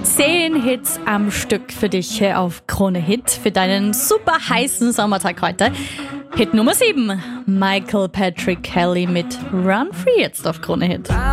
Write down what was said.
10 Hits am Stück für dich hier auf Krone Hit für deinen super heißen Sommertag heute. Hit Nummer 7, Michael Patrick Kelly mit Run Free jetzt auf Krone Hit.